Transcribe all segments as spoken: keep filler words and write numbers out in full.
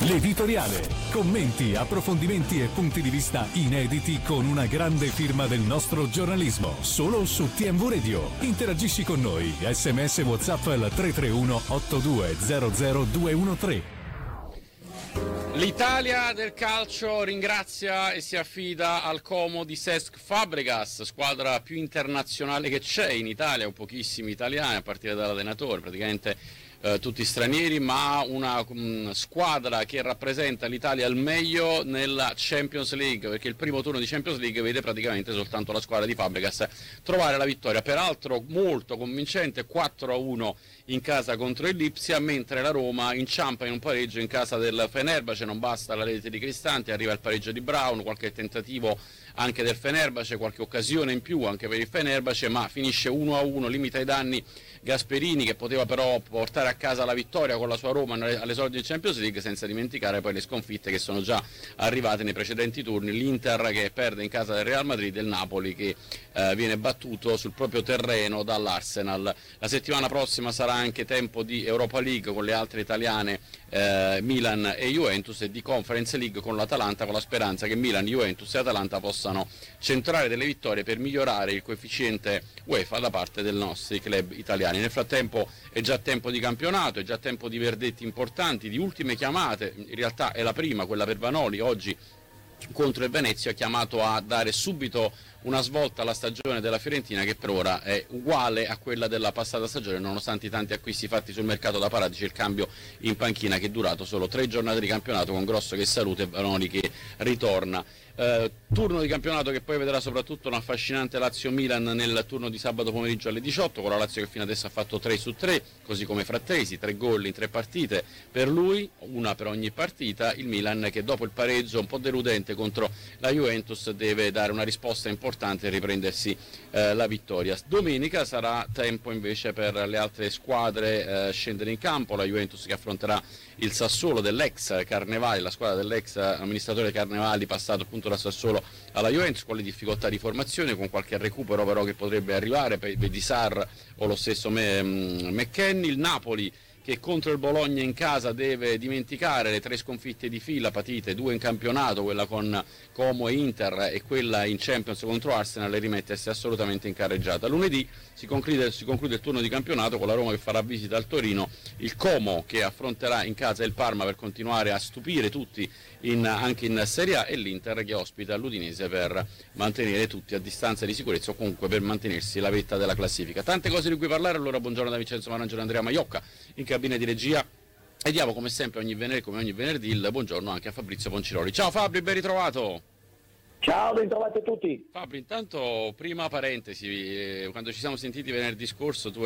L'editoriale. Commenti, approfondimenti e punti di vista inediti con una grande firma del nostro giornalismo. Solo su T M V Radio. Interagisci con noi. Sms WhatsApp al tre tre uno otto due zero zero due uno tre. L'Italia del calcio ringrazia e si affida al Como di Cesc Fabregas, squadra più internazionale che c'è in Italia, con pochissimi italiani a partire dall'allenatore, praticamente eh, tutti stranieri, ma una mh, squadra che rappresenta l'Italia al meglio nella Champions League, perché il primo turno di Champions League vede praticamente soltanto la squadra di Fabregas trovare la vittoria, peraltro molto convincente, quattro a uno in casa contro il Lipsia, mentre la Roma inciampa in un pareggio in casa del Fenerbahce. Non basta la rete di Cristante, arriva il pareggio di Brown, qualche tentativo anche del Fenerbahce, qualche occasione in più anche per il Fenerbahce, ma finisce uno a uno, limita i danni Gasperini, che poteva però portare a casa la vittoria con la sua Roma alle solite di Champions League, senza dimenticare poi le sconfitte che sono già arrivate nei precedenti turni, l'Inter che perde in casa del Real Madrid e il Napoli che eh, viene battuto sul proprio terreno dall'Arsenal. La settimana prossima sarà anche tempo di Europa League con le altre italiane, eh, Milan e Juventus, e di Conference League con l'Atalanta, con la speranza che Milan, Juventus e Atalanta possano centrare delle vittorie per migliorare il coefficiente UEFA da parte dei nostri club italiani. Nel frattempo è già tempo di campionato, è già tempo di verdetti importanti, di ultime chiamate. In realtà è la prima, quella per Vanoli, oggi contro il Venezia, è chiamato a dare subito una svolta alla stagione della Fiorentina, che per ora è uguale a quella della passata stagione, nonostante i tanti acquisti fatti sul mercato da Paratici, il cambio in panchina che è durato solo tre giornate di campionato, con Grosso che saluta e Vanoli che ritorna. Eh, turno di campionato che poi vedrà soprattutto un affascinante Lazio-Milan nel turno di sabato pomeriggio alle diciotto, con la Lazio che fino adesso ha fatto tre su tre, così come Frattesi, tre gol in tre partite per lui, una per ogni partita. Il Milan che dopo il pareggio un po' deludente contro la Juventus deve dare una risposta importante e riprendersi eh, la vittoria. Domenica sarà tempo invece per le altre squadre eh, scendere in campo, la Juventus che affronterà il Sassuolo dell'ex Carnevali, la squadra dell'ex amministratore Carnevali, passato appunto da Sassuolo alla Juventus, con le difficoltà di formazione, con qualche recupero però che potrebbe arrivare per di Sarr o lo stesso McKennie. Il Napoli che contro il Bologna in casa deve dimenticare le tre sconfitte di fila patite, due in campionato, quella con Como e Inter e quella in Champions contro Arsenal, e rimettersi assolutamente in carreggiata. Lunedì si conclude, si conclude il turno di campionato con la Roma che farà visita al Torino, il Como che affronterà in casa il Parma per continuare a stupire tutti in, anche in Serie A, e l'Inter che ospita l'Udinese per mantenere tutti a distanza di sicurezza, o comunque per mantenersi la vetta della classifica. Tante cose di cui parlare. Allora buongiorno da Vincenzo Marangelo e Andrea Maiocca in cabina di regia, e diamo come sempre ogni venerdì, come ogni venerdì, il buongiorno anche a Fabrizio Ponciroli. Ciao Fabri, ben ritrovato. Ciao, ben trovati a tutti. Fabri, intanto prima parentesi, eh, quando ci siamo sentiti venerdì scorso tu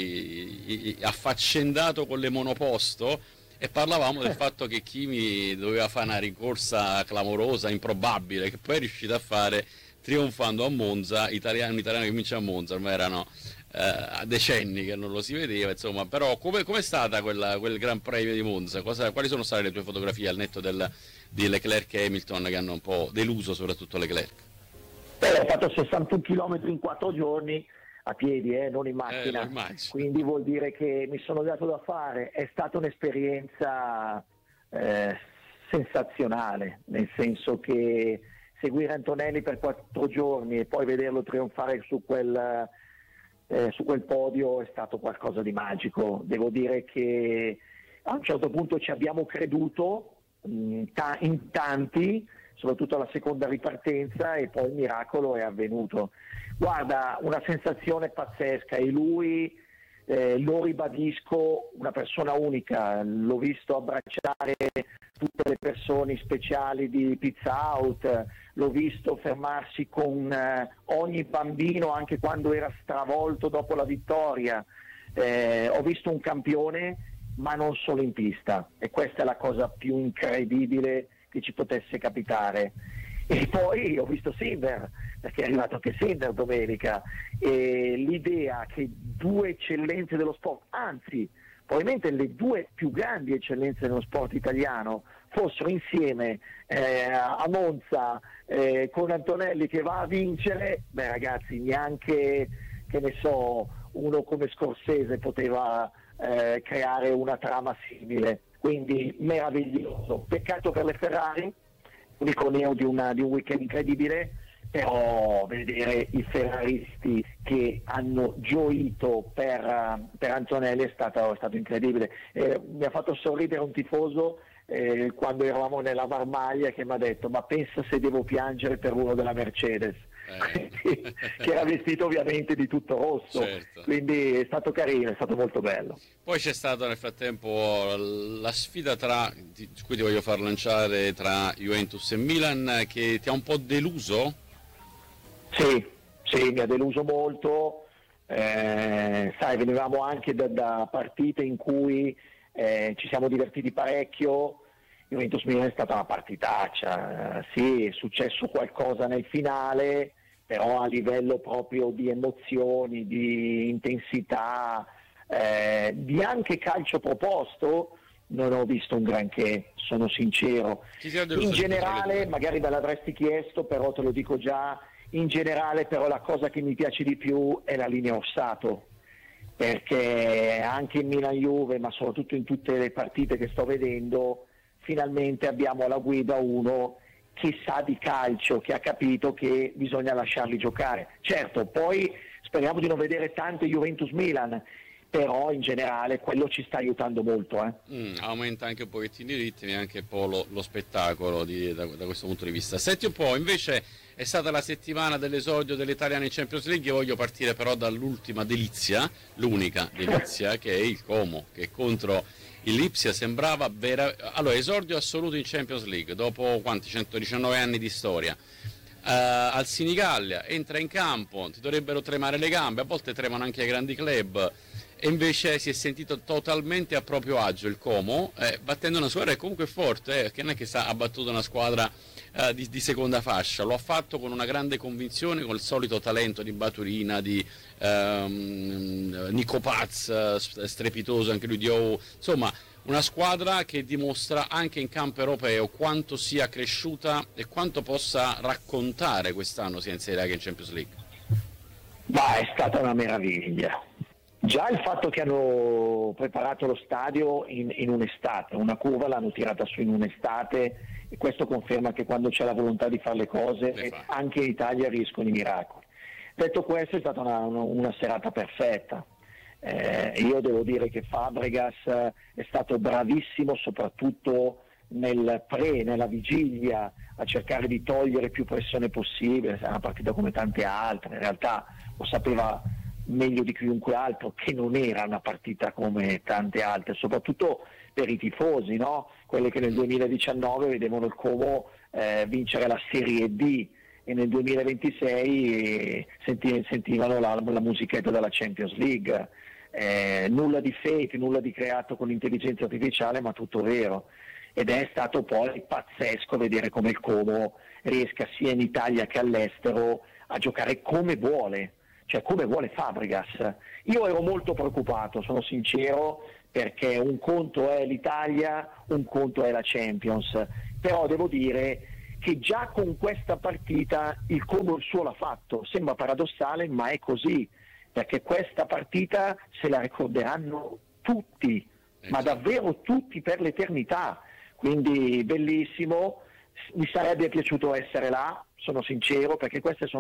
eri affaccendato con le monoposto e parlavamo del fatto che Kimi doveva fare una rincorsa clamorosa, improbabile, che poi è riuscito a fare trionfando a Monza, italiano, un italiano che vince a Monza, ormai erano eh, decenni che non lo si vedeva, insomma. Però come è stata quella, quel Gran Premio di Monza? Cosa, quali sono state le tue fotografie al netto del, di Leclerc e Hamilton, che hanno un po' deluso soprattutto Leclerc? Beh, ho fatto sessantuno chilometri in quattro giorni a piedi, eh, non in macchina, eh, quindi vuol dire che mi sono dato da fare. È stata un'esperienza eh, sensazionale, nel senso che seguire Antonelli per quattro giorni e poi vederlo trionfare su quel, eh, su quel podio è stato qualcosa di magico. Devo dire che a un certo punto ci abbiamo creduto in, ta- in tanti, soprattutto alla seconda ripartenza, e poi il miracolo è avvenuto. Guarda, una sensazione pazzesca, e lui, eh, lo ribadisco, una persona unica. L'ho visto abbracciare tutte le persone speciali di Pizza Out, l'ho visto fermarsi con eh, ogni bambino anche quando era stravolto dopo la vittoria. Eh, ho visto un campione, ma non solo in pista, e questa è la cosa più incredibile che ci potesse capitare. E poi ho visto Sinner, perché è arrivato anche Sinner domenica, e l'idea che due eccellenze dello sport, anzi probabilmente le due più grandi eccellenze dello sport italiano, fossero insieme eh, a Monza eh, con Antonelli che va a vincere, beh ragazzi, neanche, che ne so, uno come Scorsese poteva eh, creare una trama simile. quindi meraviglioso. Peccato per le Ferrari, unico neo di, una, di un weekend incredibile, però vedere i ferraristi che hanno gioito per, per Antonelli è stato, è stato incredibile. Eh, mi ha fatto sorridere un tifoso eh, quando eravamo nella Marmaglia, che mi ha detto: ma pensa se devo piangere per uno della Mercedes. Eh. Che era vestito ovviamente di tutto rosso, certo. Quindi è stato carino, è stato molto bello. Poi c'è stata nel frattempo la sfida tra, di cui ti voglio far lanciare, tra Juventus e Milan, che ti ha un po' deluso? Sì, sì, mi ha deluso molto. Eh, sai, venivamo anche da, da partite in cui eh, ci siamo divertiti parecchio. Juventus-Milan è stata una partitaccia, sì, è successo qualcosa nel finale, però a livello proprio di emozioni, di intensità, eh, di anche calcio proposto, non ho visto un granché, sono sincero. In generale, magari me l'avresti chiesto, però te lo dico già, in generale però la cosa che mi piace di più è la linea Ossato, perché anche in Milan-Juve, ma soprattutto in tutte le partite che sto vedendo, finalmente abbiamo alla guida uno che sa di calcio, che ha capito che bisogna lasciarli giocare. Certo, poi speriamo di non vedere tante Juventus-Milan, però in generale quello ci sta aiutando molto. Eh. Mm, aumenta anche un pochettino i ritmi e anche un po' lo, lo spettacolo di, da, da questo punto di vista. Senti un po', invece è stata la settimana dell'esordio delle italiane in Champions League. Io voglio partire però dall'ultima delizia, l'unica delizia, che è il Como, che contro il Lipsia sembrava vera... Allora, esordio assoluto in Champions League dopo quanti? centodiciannove anni di storia. Uh, al Sinigallia entra in campo, ti dovrebbero tremare le gambe, a volte tremano anche ai grandi club, e invece si è sentito totalmente a proprio agio il Como, eh, battendo una squadra che comunque è forte, eh, che non è che sta, ha battuto una squadra uh, di, di seconda fascia, lo ha fatto con una grande convinzione, con il solito talento di Baturina, di um, Nico Paz, strepitoso anche lui, di O, insomma una squadra che dimostra anche in campo europeo quanto sia cresciuta e quanto possa raccontare quest'anno sia in Serie A che in Champions League. Ma è stata una meraviglia. Già il fatto che hanno preparato lo stadio in, in un'estate, una curva l'hanno tirata su in un'estate, e questo conferma che quando c'è la volontà di fare le cose le anche in Italia riescono i miracoli. Detto questo, è stata una, una, una serata perfetta. Eh, io devo dire che Fabregas è stato bravissimo soprattutto nel pre, nella vigilia, a cercare di togliere più pressione possibile. È una partita come tante altre, in realtà lo sapeva meglio di chiunque altro che non era una partita come tante altre, soprattutto per i tifosi, no? Quelli che nel duemiladiciannove vedevano il Como eh, vincere la Serie D e nel duemilaventisei senti, sentivano la, la musichetta della Champions League. Eh, nulla di fake, nulla di creato con l'intelligenza artificiale, ma tutto vero. Ed è stato poi pazzesco vedere come il Como riesca sia in Italia che all'estero a giocare come vuole, cioè come vuole Fabregas. Io ero molto preoccupato, sono sincero, perché un conto è l'Italia, un conto è la Champions, però devo dire che già con questa partita il Como il suo l'ha fatto. Sembra paradossale, ma è così, perché questa partita se la ricorderanno tutti, ma davvero tutti per l'eternità, quindi bellissimo. Mi sarebbe piaciuto essere là, sono sincero, perché queste sono